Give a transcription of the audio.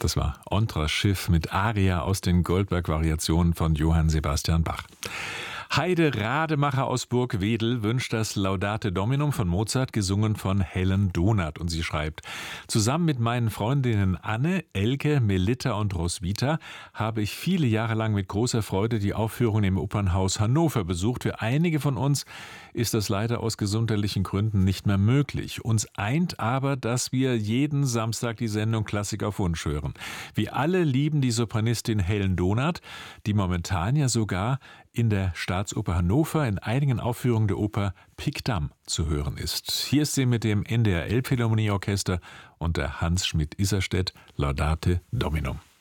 Das war Ontras Schiff mit Aria aus den Goldberg-Variationen von Johann Sebastian Bach. Heide Rademacher aus Burgwedel wünscht das Laudate Dominum von Mozart, gesungen von Helen Donath. Und sie schreibt: Zusammen mit meinen Freundinnen Anne, Elke, Melitta und Roswitha habe ich viele Jahre lang mit großer Freude die Aufführung im Opernhaus Hannover besucht. Für einige von uns ist das leider aus gesundheitlichen Gründen nicht mehr möglich. Uns eint aber, dass wir jeden Samstag die Sendung Klassik auf Wunsch hören. Wir alle lieben die Sopranistin Helen Donath, die momentan ja sogar in der Staatsoper Hannover in einigen Aufführungen der Oper Pickdamm zu hören ist. Hier ist sie mit dem NDR Elbphilharmonieorchester und der Hans Schmidt-Isserstedt Laudate Dominum.